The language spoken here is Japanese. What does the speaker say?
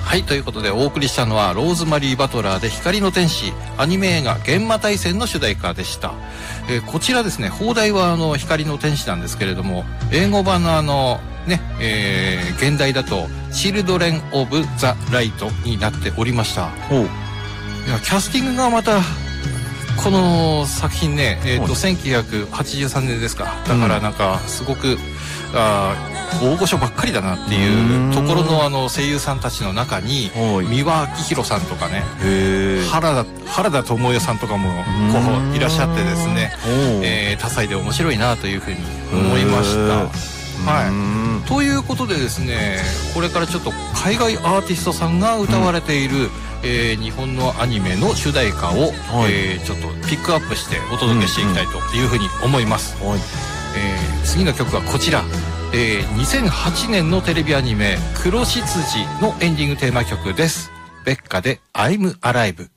はい、ということでお送りしたのはローズマリー・バトラーで光の天使、アニメ映画幻魔大戦の主題歌でした。こちらですね、邦題は光の天使なんですけれども、英語版の現代だとチルドレン・オブ・ザ・ライトになっておりました。いや、キャスティングがまたこの作品ね、1983年ですか。だからなんかすごく、大御所ばっかりだなっていうところの声優さんたちの中に三輪明宏さんとかね、原田知世さんとかもこういらっしゃってですね、多彩で面白いなというふうに思いました。はい。ということでですね、これからちょっと海外アーティストさんが歌われている、日本のアニメの主題歌を、ちょっとピックアップしてお届けしていきたいというふうに思います。次の曲はこちら。2008年のテレビアニメ黒執事のエンディングテーマ曲です。ベッカで I'm Alive。